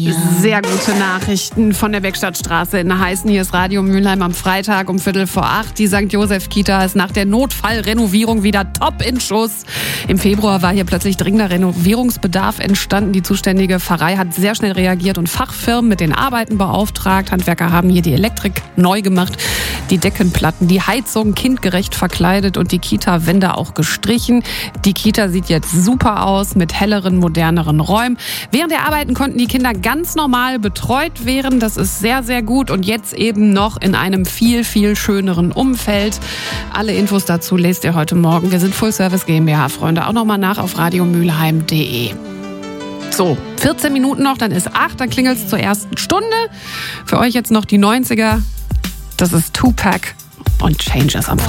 Sehr gute Nachrichten von der Beckstadtstraße in Heißen. Hier ist Radio Mülheim am Freitag um 7:45. Die St. Joseph Kita ist nach der Notfallrenovierung wieder top in Schuss. Im Februar war hier plötzlich dringender Renovierungsbedarf entstanden. Die zuständige Pfarrei hat sehr schnell reagiert und Fachfirmen mit den Arbeiten beauftragt. Handwerker haben hier die Elektrik neu gemacht, die Deckenplatten, die Heizung kindgerecht verkleidet und die Kita-Wände auch gestrichen. Die Kita sieht jetzt super aus mit helleren, moderneren Räumen. Während der Arbeiten konnten die Kinder ganz normal betreut werden. Das ist sehr, sehr gut und jetzt eben noch in einem viel, viel schöneren Umfeld. Alle Infos dazu lest ihr heute Morgen. Wir sind Full Service GmbH, Freunde. Auch nochmal nach auf radiomülheim.de. So, 14 Minuten noch, dann ist 8, dann klingelt es zur ersten Stunde. Für euch jetzt noch die 90er. Das ist Tupac und Changes am Freitag.